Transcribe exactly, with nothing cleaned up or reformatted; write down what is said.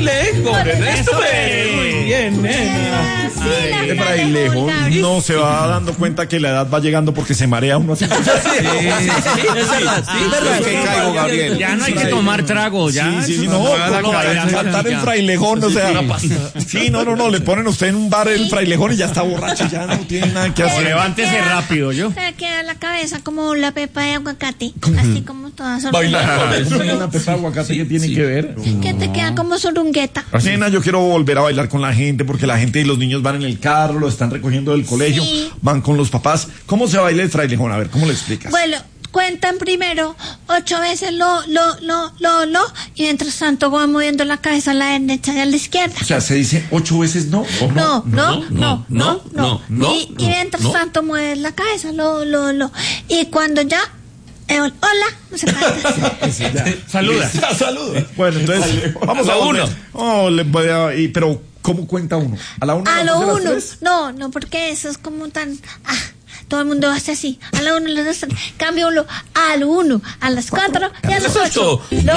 frailejón. Eso es. Muy bien, nena. Sí, De frailejón no se va dando cuenta que la edad va llegando porque se marea uno. Sí, sí, sí, es verdad, sí, es verdad. Es que caigo, Gabriel. Ya no hay que tomar trago, ya. Sí, sí, no, saltar en frailejón, o sea. Sí, no, no, no, le ponen a usted en un bar el frailejón y ya está borracho, ya no tiene nada que O hacer. levántese rápido, yo. Se queda la cabeza como la pepa de aguacate, así como toda Bailar. Una pepa de aguacate que tiene que ver. que te queda como sorungueta. Nena, yo quiero volver a bailar con la gente porque la gente y los niños van en el carro, lo están recogiendo del colegio, Sí. van con los papás. ¿Cómo se baila el frailejón? A ver, ¿cómo le explicas? Bueno, cuentan primero ocho veces lo, lo, lo, lo, lo, y mientras tanto van moviendo la cabeza a la derecha y a la izquierda. O sea, ¿se dice ocho veces no? ¿O No, no, no, no, no. no, Y, y no, mientras no. tanto mueves la cabeza, lo, lo, lo. Y cuando ya, eh, hola, no se canta. Saluda. Saludos. Bueno, entonces, vamos A a la volver. uno. Oh, le voy a- y- pero, ¿cómo cuenta uno? ¿A la una? A las lo dos y a las uno. tres? No, no, porque eso es como tan. Ah, todo el mundo hace así. A la uno, a las dos. Cambio uno a lo uno, a las cuatro y a las ocho. Exacto.